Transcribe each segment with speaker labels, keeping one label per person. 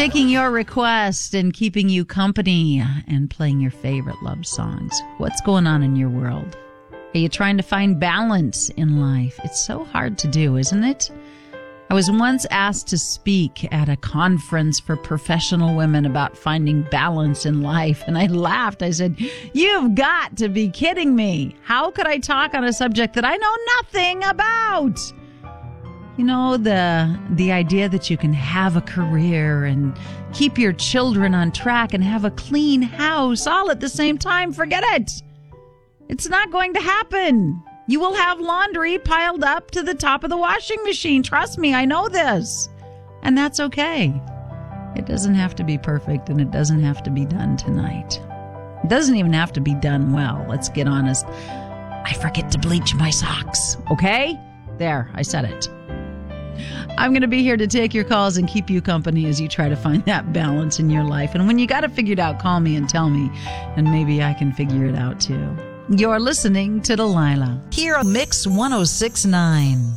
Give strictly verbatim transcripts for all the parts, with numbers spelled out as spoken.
Speaker 1: Taking your request and keeping you company and playing your favorite love songs. What's going on in your world? Are you trying to find balance in life? It's so hard to do, isn't it? I was once asked to speak at a conference for professional women about finding balance in life, and I laughed. I said, "You've got to be kidding me. How could I talk on a subject that I know nothing about?" You know, the the idea that you can have a career and keep your children on track and have a clean house all at the same time, forget it. It's not going to happen. You will have laundry piled up to the top of the washing machine. Trust me, I know this. And that's okay. It doesn't have to be perfect, and it doesn't have to be done tonight. It doesn't even have to be done well. Let's get honest. I forget to bleach my socks, okay? There, I said it. I'm going to be here to take your calls and keep you company as you try to find that balance in your life. And when you got it figured out, call me and tell me, and maybe I can figure it out too. You're listening to Delilah here on Mix one oh six point nine.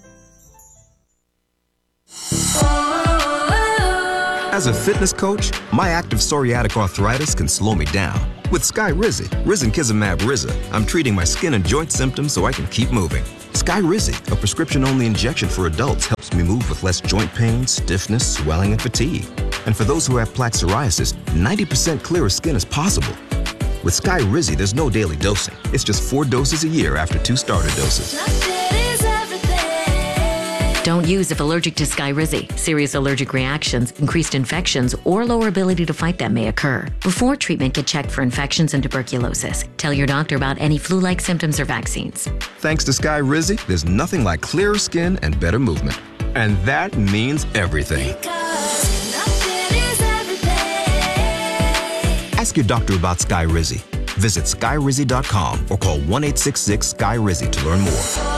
Speaker 2: As a fitness coach, my active psoriatic arthritis can slow me down. With Skyrizi, risankizumab Riza, I'm treating my skin and joint symptoms so I can keep moving. Skyrizi, a prescription-only injection for adults, helps me move with less joint pain, stiffness, swelling, and fatigue. And for those who have plaque psoriasis, ninety percent clearer skin is possible. With Skyrizi, there's no daily dosing. It's just four doses a year after two starter doses.
Speaker 3: Don't use if allergic to Skyrizi. Serious allergic reactions, increased infections, or lower ability to fight them may occur. Before treatment, get checked for infections and tuberculosis. Tell your doctor about any flu-like symptoms or vaccines.
Speaker 2: Thanks to Skyrizi, there's nothing like clearer skin and better movement. And that means everything. Ask your doctor about Skyrizi. Visit Skyrizi dot com or call one eight six six Skyrizi to learn more.